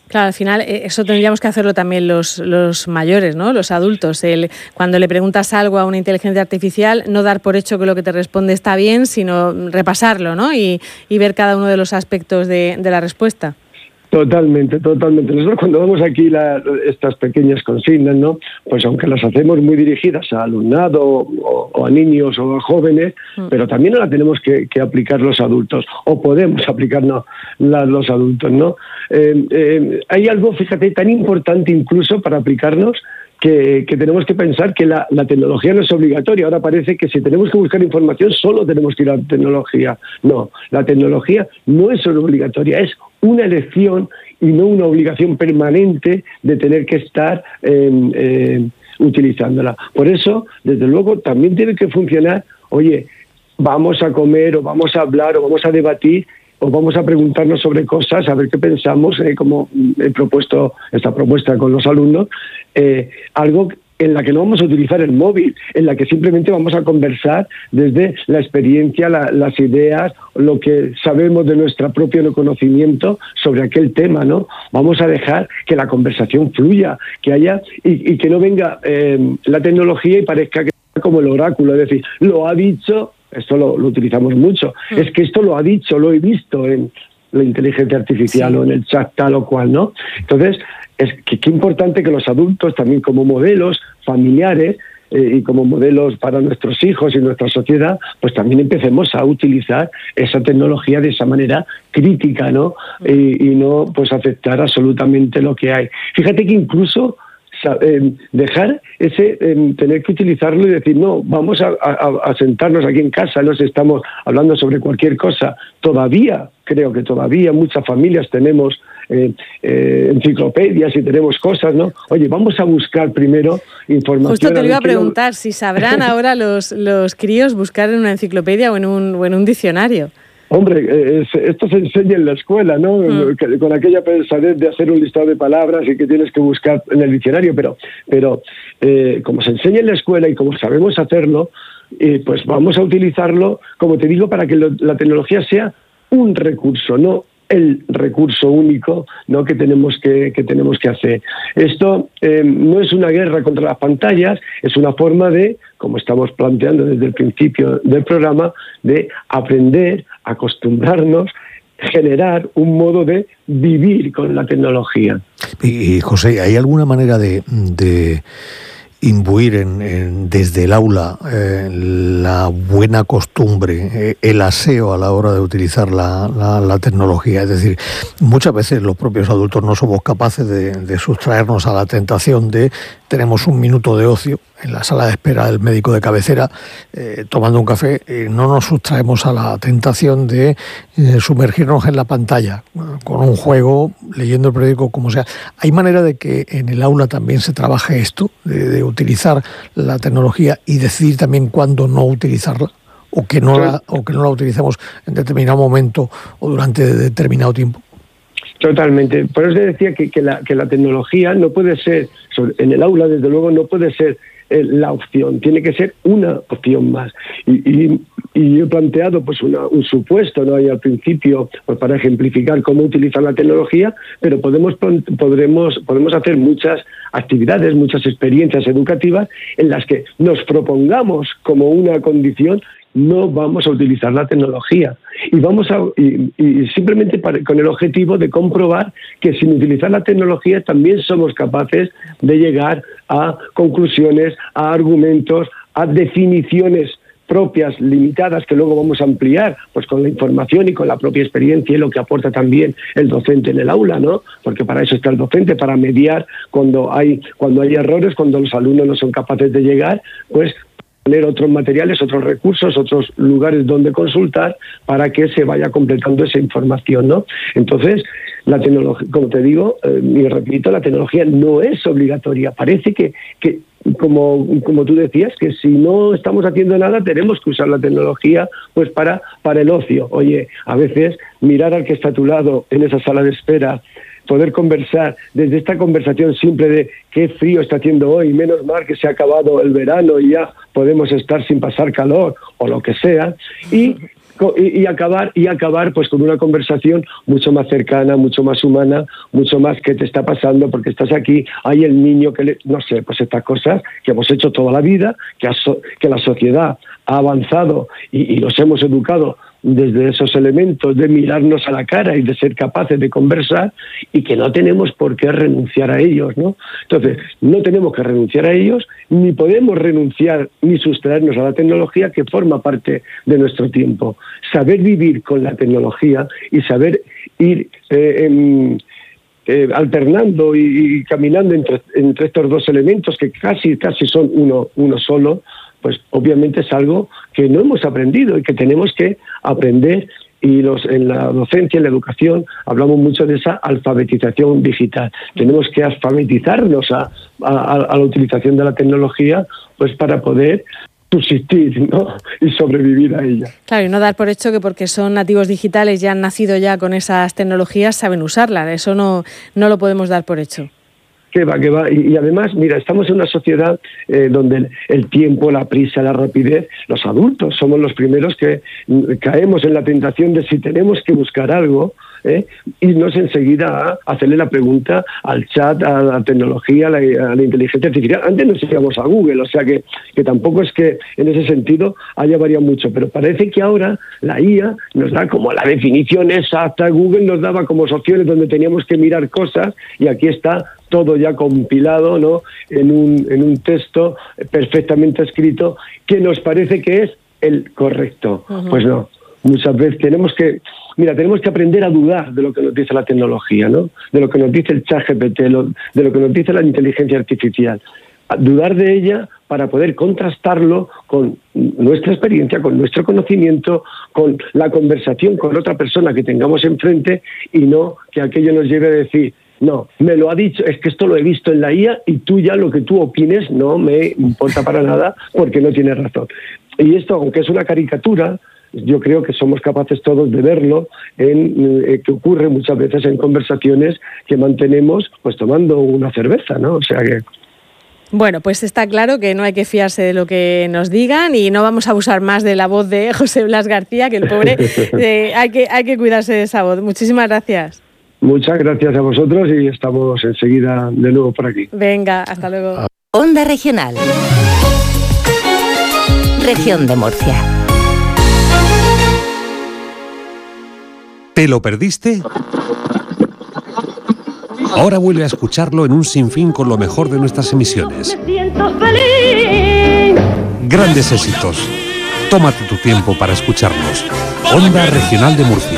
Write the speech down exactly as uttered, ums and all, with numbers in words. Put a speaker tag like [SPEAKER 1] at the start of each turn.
[SPEAKER 1] Claro, al final eso tendríamos que hacerlo también los, los mayores, ¿no? Los adultos. El, cuando le preguntas algo a una inteligencia artificial, no dar por hecho que lo que te responde está bien, sino repasarlo, ¿no? Y, y ver cada uno de los aspectos de, de la respuesta.
[SPEAKER 2] Totalmente, totalmente. Nosotros cuando damos aquí la, estas pequeñas consignas, ¿no? Pues aunque las hacemos muy dirigidas a alumnado o, o a niños o a jóvenes, mm. pero también las tenemos que, que aplicar los adultos, o podemos aplicarnos las, los adultos, ¿no? Eh, eh, hay algo, fíjate, tan importante incluso para aplicarnos, Que, que tenemos que pensar que la, la tecnología no es obligatoria. Ahora parece que si tenemos que buscar información solo tenemos que ir a la tecnología. No, la tecnología no es solo obligatoria, es una elección y no una obligación permanente de tener que estar eh, eh, utilizándola. Por eso, desde luego, también tiene que funcionar, oye, vamos a comer o vamos a hablar o vamos a debatir o vamos a preguntarnos sobre cosas, a ver qué pensamos, eh, como he propuesto esta propuesta con los alumnos, eh, algo en la que no vamos a utilizar el móvil, en la que simplemente vamos a conversar desde la experiencia, la, las ideas, lo que sabemos de nuestro propio conocimiento sobre aquel tema, ¿no? Vamos a dejar que la conversación fluya, que haya y, y que no venga eh, la tecnología y parezca que es como el oráculo, es decir, lo ha dicho. Esto lo, lo utilizamos mucho. Mm. Es que esto lo ha dicho, lo he visto en la inteligencia artificial, sí, o en el chat tal o cual, ¿no? Entonces, es que qué importante que los adultos también como modelos familiares eh, y como modelos para nuestros hijos y nuestra sociedad, pues también empecemos a utilizar esa tecnología de esa manera crítica, ¿no? Mm. Y, y no pues aceptar absolutamente lo que hay. Fíjate que incluso Eh, dejar ese eh, tener que utilizarlo y decir no, vamos a, a, a sentarnos aquí en casa, no sé, estamos hablando sobre cualquier cosa. Todavía, creo que todavía muchas familias tenemos eh, eh, enciclopedias y tenemos cosas, ¿no? Oye, vamos a buscar primero información.
[SPEAKER 1] Justo te lo iba a preguntar, si sabrán ahora los, los críos buscar en una enciclopedia o en un, o en un diccionario.
[SPEAKER 2] Hombre, eh, esto se enseña en la escuela, ¿no? Mm. Con aquella pesadez de hacer un listado de palabras y que tienes que buscar en el diccionario, pero, pero eh, como se enseña en la escuela y como sabemos hacerlo, eh, pues vamos a utilizarlo, como te digo, para que lo, la tecnología sea un recurso, no el recurso único, ¿no? que tenemos que, que tenemos que hacer. Esto eh, no es una guerra contra las pantallas, es una forma de, como estamos planteando desde el principio del programa, de aprender, acostumbrarnos, generar un modo de vivir con la tecnología.
[SPEAKER 3] Y, y José, ¿hay alguna manera de, de imbuir en, en, desde el aula eh, la buena costumbre, eh, el aseo a la hora de utilizar la, la, la tecnología? Es decir, muchas veces los propios adultos no somos capaces de, de sustraernos a la tentación de tenemos un minuto de ocio en la sala de espera del médico de cabecera eh, tomando un café, eh, no nos sustraemos a la tentación de eh, sumergirnos en la pantalla con un juego, leyendo el periódico, como sea. ¿Hay manera de que en el aula también se trabaje esto, de, de utilizar la tecnología y decidir también cuándo no utilizarla? O que no, la, o que no la utilicemos en determinado momento o durante determinado tiempo.
[SPEAKER 2] Totalmente. Por eso decía que, que, la, que la tecnología no puede ser, en el aula desde luego no puede ser eh, la opción, tiene que ser una opción más. Y, y, y yo he planteado pues una, un supuesto, ¿no? Ahí al principio, pues para ejemplificar cómo utilizar la tecnología, pero podemos, podremos, podemos hacer muchas actividades, muchas experiencias educativas en las que nos propongamos como una condición no vamos a utilizar la tecnología y vamos a y, y simplemente para, con el objetivo de comprobar que sin utilizar la tecnología también somos capaces de llegar a conclusiones, a argumentos, a definiciones propias, limitadas, que luego vamos a ampliar pues con la información y con la propia experiencia y lo que aporta también el docente en el aula, ¿no? Porque para eso está el docente, para mediar cuando hay cuando hay errores, cuando los alumnos no son capaces de llegar, pues tener otros materiales, otros recursos, otros lugares donde consultar para que se vaya completando esa información, ¿no? Entonces, la tecnología, como te digo, eh, y repito, la tecnología no es obligatoria. Parece que, que como, como tú decías, que si no estamos haciendo nada tenemos que usar la tecnología pues para, para el ocio. Oye, a veces mirar al que está a tu lado en esa sala de espera, poder conversar desde esta conversación simple de qué frío está haciendo hoy, menos mal que se ha acabado el verano y ya podemos estar sin pasar calor o lo que sea, y y, y acabar y acabar pues con una conversación mucho más cercana, mucho más humana, mucho más qué te está pasando, porque estás aquí, hay el niño que le, no sé, pues estas cosas que hemos hecho toda la vida, que, ha, que la sociedad ha avanzado y, y los hemos educado desde esos elementos de mirarnos a la cara y de ser capaces de conversar, y que no tenemos por qué renunciar a ellos, ¿no? Entonces, no tenemos que renunciar a ellos, ni podemos renunciar ni sustraernos a la tecnología, que forma parte de nuestro tiempo. Saber vivir con la tecnología y saber ir eh, en, eh, alternando y, y caminando entre, entre estos dos elementos, que casi, casi son uno, uno solo, pues obviamente es algo que no hemos aprendido y que tenemos que aprender. Y los, en la docencia, en la educación, hablamos mucho de esa alfabetización digital. Tenemos que alfabetizarnos a, a, a la utilización de la tecnología, pues para poder subsistir, ¿no? Y sobrevivir a ella.
[SPEAKER 1] Claro, y no dar por hecho que porque son nativos digitales, ya han nacido ya con esas tecnologías, saben usarlas. Eso no, no lo podemos dar por hecho.
[SPEAKER 2] Que va, que va. Y, y además, mira, estamos en una sociedad eh, donde el, el tiempo, la prisa, la rapidez, los adultos somos los primeros que mm, caemos en la tentación de, si tenemos que buscar algo, ¿eh? irnos enseguida a hacerle la pregunta al chat, a la tecnología, a la, a la inteligencia artificial. Antes nos íbamos a Google, o sea que, que tampoco es que en ese sentido haya variado mucho, pero parece que ahora la I A nos da como la definición exacta. Google nos daba como opciones donde teníamos que mirar cosas, y aquí está todo ya compilado, ¿no? en un, en un texto perfectamente escrito, que nos parece que es el correcto. Uh-huh. Pues no, muchas veces tenemos que, mira, tenemos que aprender a dudar de lo que nos dice la tecnología, ¿no? De lo que nos dice el chat G P T, lo, de lo que nos dice la inteligencia artificial. A dudar de ella para poder contrastarlo con nuestra experiencia, con nuestro conocimiento, con la conversación con otra persona que tengamos enfrente, y no que aquello nos lleve a decir: no, me lo ha dicho, es que esto lo he visto en la I A, y tú ya lo que tú opines no me importa para nada, porque no tienes razón. Y esto, aunque es una caricatura, yo creo que somos capaces todos de verlo, en, eh, que ocurre muchas veces en conversaciones que mantenemos pues tomando una cerveza, ¿no? O sea que...
[SPEAKER 1] Bueno, pues está claro que no hay que fiarse de lo que nos digan, y no vamos a abusar más de la voz de José Blas García, que el pobre, eh, hay que, hay que cuidarse de esa voz. Muchísimas gracias.
[SPEAKER 2] Muchas gracias a vosotros, y estamos enseguida de nuevo por aquí.
[SPEAKER 1] Venga, hasta luego.
[SPEAKER 4] Onda Regional. Región de Murcia.
[SPEAKER 5] ¿Te lo perdiste? Ahora vuelve a escucharlo en un sinfín con lo mejor de nuestras emisiones. Grandes éxitos. Tómate tu tiempo para escucharlos. Onda Regional de Murcia.